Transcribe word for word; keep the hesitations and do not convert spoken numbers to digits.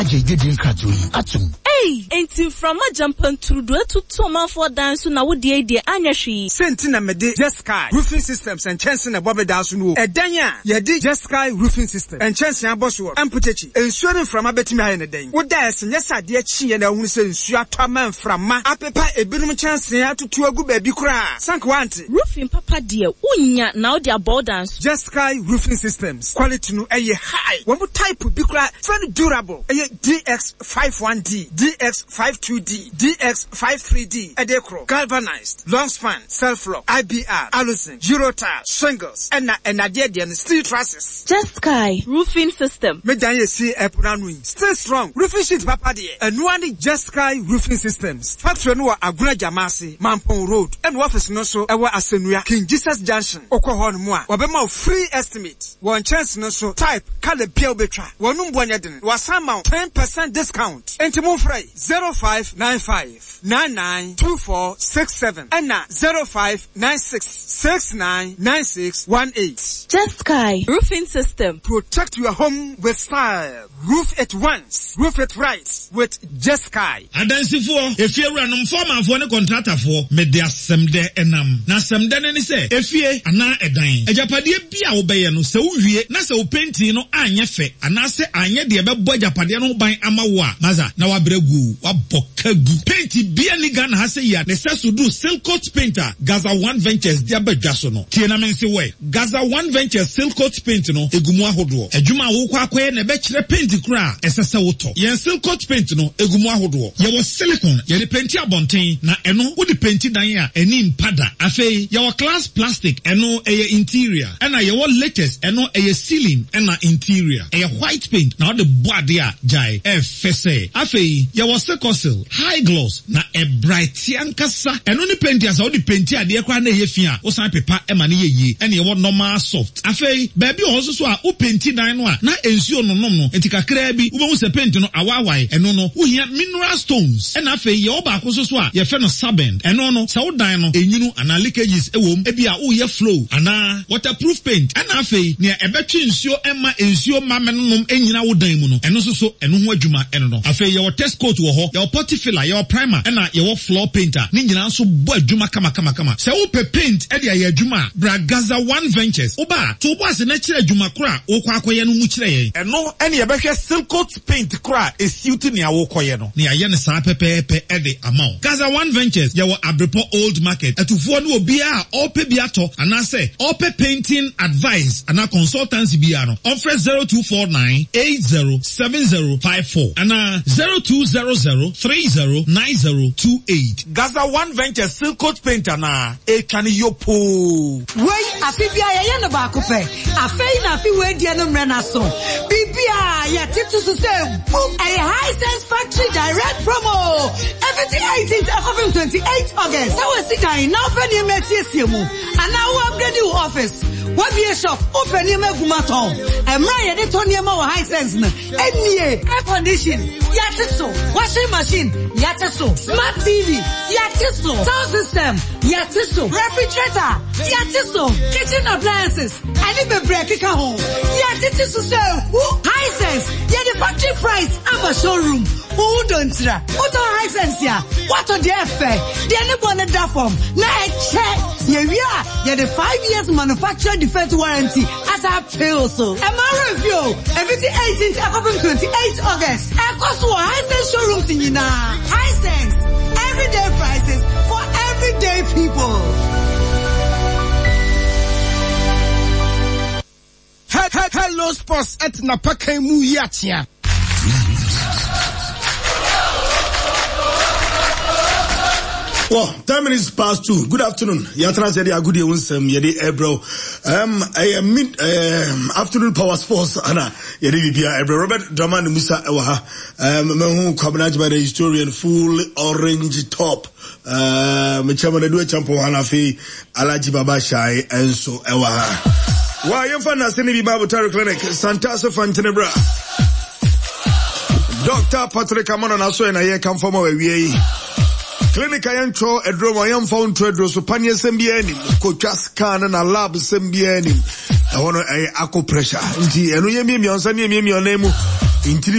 Ajegedin Kratui, Atum. Hey, ain't you from a jumping through the two Toma for dance na would the idea Anyashi. Sentina Mede Just Sky Roofing Systems and Chancellor Bobby Dawson. A Danya, Yadi Just Sky Roofing System and Chancellor Bosworth and Putechi. Ensuring from a betima in a day. What does yes, I dear Chi and I will say, Suataman from Ma Apepa, a binom chance to two a good baby cry. Sanquanti. Roofing Papa dear, Unya now their borders. Just Sky Roofing Systems. Quality no a high. One more type would be cry, very durable. A D X fifty-one D, D X fifty-two D, D X fifty-three D, Adecro, galvanized, long span, self-lock, I B R, Allison, Eurotile, shingles, and na and Nadia and steel trusses. Just Sky Roofing System. Medanya see a Pranui. Stay strong. Roofing sheet Papa dear. And one Just Sky Roofing Systems. Factory no Aguna Jamasi, Mampong Road, and office no so ewa Asenuya, King Jesus Junction, Okohon Moa. Wabema free estimate. One chance no so type Kale Pio Betra. Wanum Bwanyaden. Wasama ten percent discount. Entimo Frey zero five nine five nine nine two four six seven and na zero five nine six six nine nine six one eight. Just Sky Roofing System. Protect your home with style. Roof it once, roof it right with Just Sky. Adansi if you run on former for the contractor for media semde enam. Na semde ne se efie ana edan. Ejapade bia wo be no se wo wie na se wo painting no anye fe ana se anye de be bo ejapade no ban ama wo a maza na wa bregu wa bokagu paint bia ni Ghana ha se ya ne se so do silk coat painter Gaza One Ventures dia badwa so no tie na men se we Gaza One Ventures silk coat paint no egumu ahodo adwuma wo kwa kwaye na be kire paint kura esese woto yen silk coat paint no egumu ahodo ye wo silicone ye de paint abonten na eno wo de paint dan a eni mpada afei ye wo glass plastic eno eye interior ena ye wo latest eno eye ceiling ena interior eye white paint na wo de boade a jai e fese afei ye wo secosil high gloss na e bright yankasa eno ni paint asa wo de paint ade e kwa na ye fi a wo san pepa e ma na ye yi ena ye wo normal soft afei baby o so so a wo paint dan no a na ensuo no nom no etikakra bi wo se paint no awawai eno no wo hia mineral stones ena afei ye wo ba ko so so a ye fe no sabend eno no sa wo dan no enyinu ana leakages ewom e bia wo ye flow ana waterproof paint ena afei ne ebetwe nsuo ema ensuo mamenom enyina wo dan mu no eno so so eno ho adwuma eno no afei ye wo test coat wo ho ye wo potty filler ye wo primer ena ye wo floor painter ni nyina so bo adwuma kama kama kama se wo pe paint e dia ye adwuma bra Gaza One Ventures wo ba to bo ase na kire adwuma kora wo kwa akoye no mu kire ye eno ene ye behwe silk coat paint kora e suit ni awo koye no ne aye ne sa pepepe e de amount Gaza One Ventures ye wo Abrepo Old Market atufo no obi a ope bi ato ana se ope painting advice ana consultancy bi ano offer zero two four nine eight zero seven zero five four ana zero two zero zero three zero nine zero two eight Gaza One Ventures silk coat painter na e kan yopo wey afibia ye no ba ko pe afei na afi we dia no mre na so bibia ya titu so say boom a high sense factory direct promo everything eighteenth of twenty-eighth August so we sit down now for the mercy mu and now we upgrade your office what be a shop open your magumaton and my de tonia ma high sense na enie air condition yatiso washing machine yatiso smart T V yatiso sound system yatiso refrigerator yatiso kitchen appliances and even break it home yatiso so high sense yeah the factory price am a showroom who don't tra what on high sense ya what on the fair the any that form na check yeah we are yeah the five years manufacturer defense warranty as I feel so am I review everything eighteenth of twenty-eighth August I cost one high sense showrooms in Yina high sense everyday prices for everyday people. Hello sports at Napaka Muyatia. Well, ten minutes past two. Good afternoon. Yatra said, "Yeah, good day, unsem yedi ebro." Um, I mid um afternoon power sports. Ana yedi bibia ebro. Robert Draman Musa ewaha. Um, mehu kabinaj by the historian full orange top. Uh, me chairman edu champion hanafi Alaji Baba Shai enso ewaha. Wa yemfa na seni bi Bible Tari Clinic Santaso Fantenebra. Doctor Patrick Amano na so na ye kam form we wi. Clinic ayancho edromo yam found to edro so panye sembiani ko scan na lab sembiani e wono e ako pressure nti eno ye mi mi onsa mi mi onemu intiri